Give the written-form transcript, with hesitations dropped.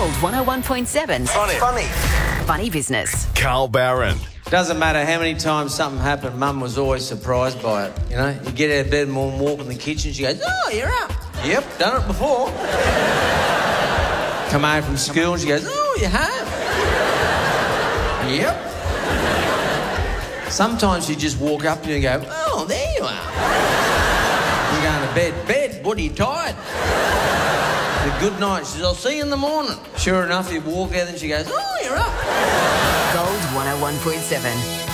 Gold 101.7. Funny business. Carl Barron. Doesn't matter how many times something happened, Mum was always surprised by it. You know, you get out of bed and walk in the kitchen, she goes, "Oh, you're up." "Yep, done it before." Come home from school and she goes, "Oh, you're home." "Yep." Sometimes you just walk up to you and go, "Oh, there you are." You're going to bed. "Bed, what, are you tired?" "The good night." She says, "I'll see you in the morning." Sure enough, you walk out and she goes, "Oh, you're up." Gold 101.7.